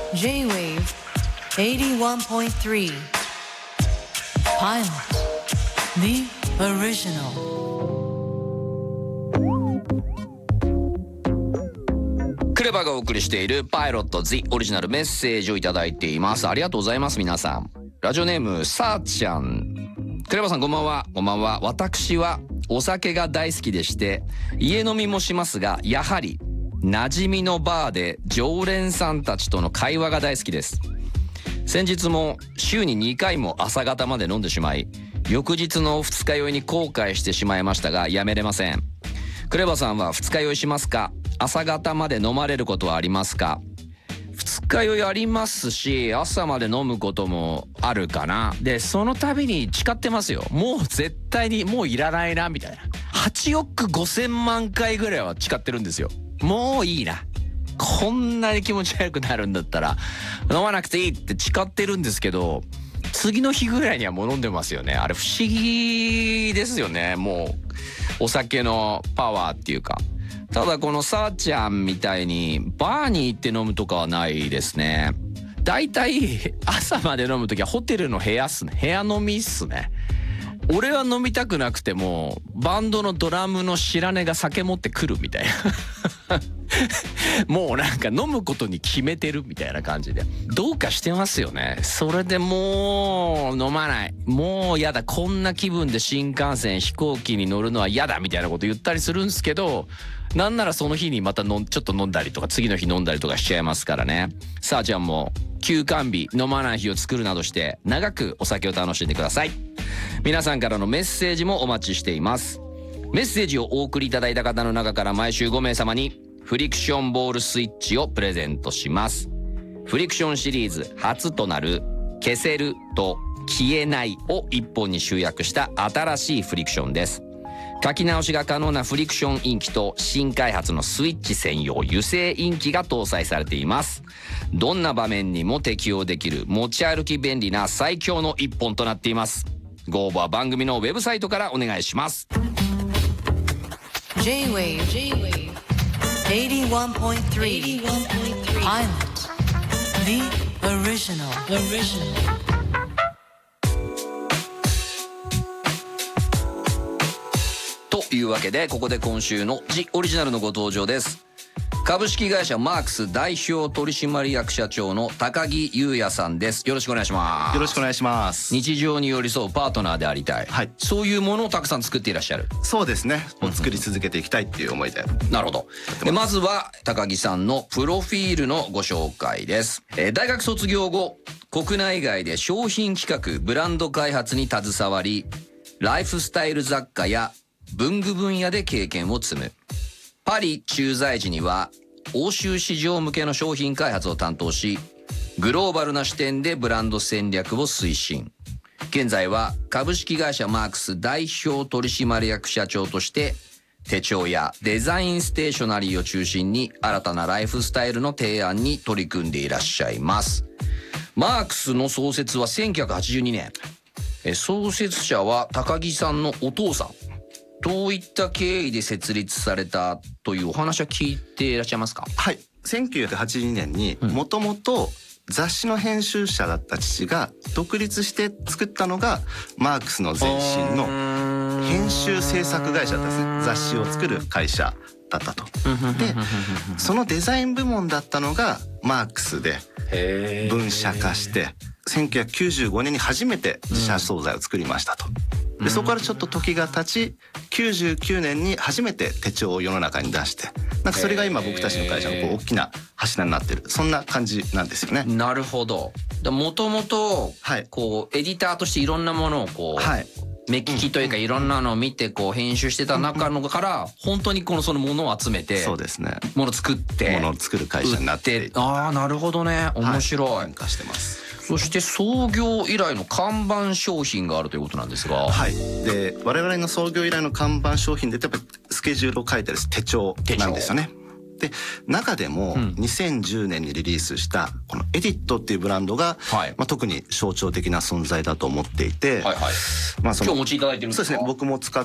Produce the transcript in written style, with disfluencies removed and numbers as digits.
J-Wave 81.3 Pilot The Original クレバがお送りしているパイロット The オリジナルメッセージをいただいています。ありがとうございます。皆さん、ラジオネームさーちゃん。クレバさんこんばんは。こんばんは。私はお酒が大好きでして家飲みもしますが、やはり馴染みのバーで常連さんたちとの会話が大好きです。先日も週に2回も朝方まで飲んでしまい、翌日の二日酔いに後悔してしまいましたが、やめれません。クレバさんは二日酔いしますか？朝方まで飲まれることはありますか？二日酔いありますし、朝まで飲むこともあるかな。でその度に誓ってますよ。もう絶対にもういらないなみたいな。8億5000万回ぐらいは誓ってるんですよ。もういいな、こんなに気持ち悪くなるんだったら飲まなくていいって誓ってるんですけど、次の日ぐらいにはもう飲んでますよね。あれ不思議ですよね。もうお酒のパワーっていうか。ただこのさーちゃんみたいにバーに行って飲むとかはないですね。だいたい朝まで飲むときはホテルの部屋っすね。部屋飲みっすね。俺は飲みたくなくてもバンドのドラムの白根が酒持ってくるみたいなもうなんか飲むことに決めてるみたいな感じでどうかしてますよね。それでもう飲まない、もうやだ、こんな気分で新幹線飛行機に乗るのは嫌だみたいなこと言ったりするんですけど、なんならその日にまたちょっと飲んだりとか次の日飲んだりとかしちゃいますからね。さあちゃんも休館日、飲まない日を作るなどして長くお酒を楽しんでください。皆さんからのメッセージもお待ちしています。メッセージをお送りいただいた方の中から毎週5名様にフリクションボールスイッチをプレゼントします。フリクションシリーズ初となる消せると消えないを一本に集約した新しいフリクションです。書き直しが可能なフリクションインキと新開発のスイッチ専用油性インキが搭載されています。どんな場面にも適用できる持ち歩き便利な最強の一本となっています。ご応募は番組のウェブサイトからお願いします。 J-Wave 81.3 Pilot The Original というわけでここで今週のジオリジナルのご登場です。株式会社マークス代表取締役社長の高木優也さんです。よろしくお願いします。 よろしくお願いします。 日常に寄り添うパートナーでありたい、はい、そういうものをたくさん作っていらっしゃる。 そうですね、作り続けていきたいっていう思いで。 なるほど。まずは高木さんのプロフィールのご紹介です。大学卒業後国内外で商品企画ブランド開発に携わり、ライフスタイル雑貨や文具分野で経験を積む。パリ駐在時には欧州市場向けの商品開発を担当し、グローバルな視点でブランド戦略を推進。現在は株式会社マークス代表取締役社長として手帳やデザインステーショナリーを中心に新たなライフスタイルの提案に取り組んでいらっしゃいます。マークスの創設は1982年。創設者は高木さんのお父さん。どういった経緯で設立されたというお話は聞いていらっしゃいますか？ はい、1982年にもともと雑誌の編集者だった父が独立して作ったのがマークスの前身の編集制作会社だったんですね。雑誌を作る会社だったと。でそのデザイン部門だったのがマークスで分社化して1995年に初めて自社惣菜を作りましたと。でそこからちょっと時が経ち99年に初めて手帳を世の中に出して、なんかそれが今僕たちの会社のこう大きな柱になってる、そんな感じなんですよね。 なるほど。もともとこうエディターとしていろんなものをこう、はい、目利きというかいろんなのを見てこう編集してた中のから本当にそのものを集めて、 そうですね、 もの作ってものを作る会社になっていて、 ああなるほどね、面白い、 変化してます。 そして創業以来の看板商品があるということなんですが、 はい、で我々の創業以来の看板商品でやっぱりスケジュールを書いてある手帳なんですよね。で中でも2010年にリリースしたこのエディットっていうブランドが、特に象徴的な存在だと思っていて、 今日お持ちいただいてるんですか？ そうですね、僕も使っ